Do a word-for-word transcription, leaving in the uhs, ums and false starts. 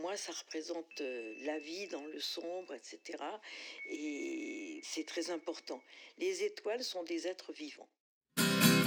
moi, ça représente euh, la vie dans le sombre, et cetera. Et c'est très important. Les étoiles sont des êtres vivants.